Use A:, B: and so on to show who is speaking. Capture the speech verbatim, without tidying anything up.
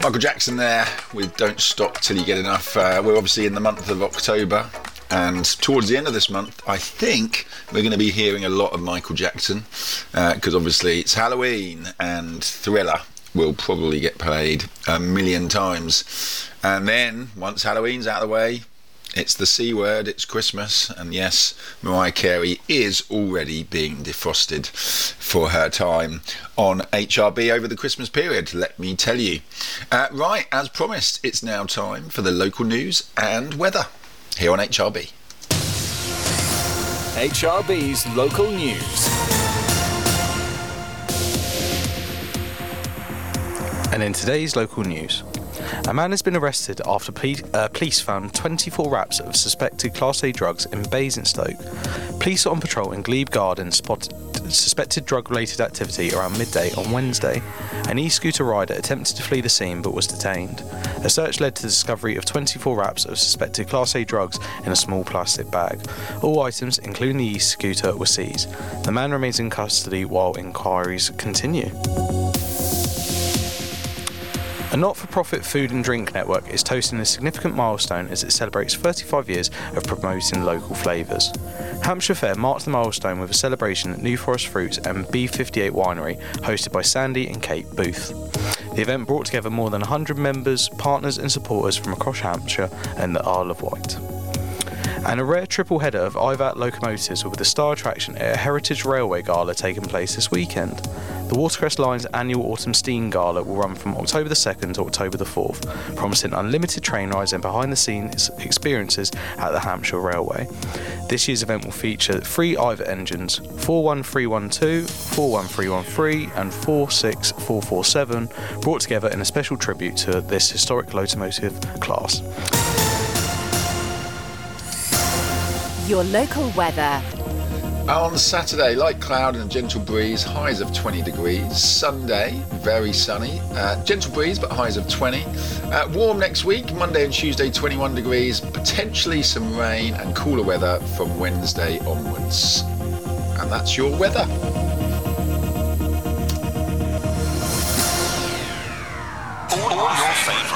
A: Michael Jackson there with Don't Stop Till You Get Enough. Uh, we're obviously in the month of October, and towards the end of this month, I think we're going to be hearing a lot of Michael Jackson, because uh, obviously it's Halloween, and Thriller will probably get played a million times. And then, once Halloween's out of the way, it's the C word, it's Christmas, and yes, Mariah Carey is already being defrosted for her time on H R B over the Christmas period, let me tell you. Uh, right, as promised, it's now time for the local news and weather here on H R B.
B: H R B's local news.
C: And in today's local news, a man has been arrested after police, uh, police found twenty-four wraps of suspected Class A drugs in Basingstoke. Police on patrol in Glebe Gardens spotted suspected drug-related activity around midday on Wednesday. An e-scooter rider attempted to flee the scene but was detained. A search led to the discovery of twenty-four wraps of suspected Class A drugs in a small plastic bag. All items, including the e-scooter, were seized. The man remains in custody while inquiries continue. A not-for-profit food and drink network is toasting a significant milestone as it celebrates thirty-five years of promoting local flavours. Hampshire Fair marked the milestone with a celebration at New Forest Fruits and B fifty-eight Winery, hosted by Sandy and Kate Booth. The event brought together more than one hundred members, partners and supporters from across Hampshire and the Isle of Wight. And a rare triple header of I V A T locomotives will be the star attraction at a Heritage Railway Gala taking place this weekend. The Watercress Line's annual Autumn Steam Gala will run from October the second to October the fourth, promising unlimited train rides and behind-the-scenes experiences at the Hampshire Railway. This year's event will feature three I V A T engines, four one three one two, four one three one three and four six four four seven, brought together in a special tribute to this historic locomotive class.
D: Your local weather.
A: On Saturday, light cloud and a gentle breeze, highs of twenty degrees. Sunday, very sunny, uh, gentle breeze but highs of twenty. Uh, warm next week, Monday and Tuesday twenty-one degrees, potentially some rain and cooler weather from Wednesday onwards. And that's your weather.
B: All your favourite